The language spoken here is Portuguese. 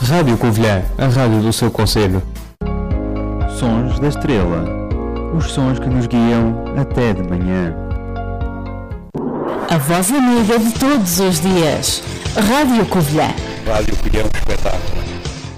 Rádio Covilhã, a rádio do seu concelho. Sons da Estrela. Os sons que nos guiam até de manhã. A voz amiga de todos os dias. Rádio Covilhã. Rádio Covilhã, espetáculo.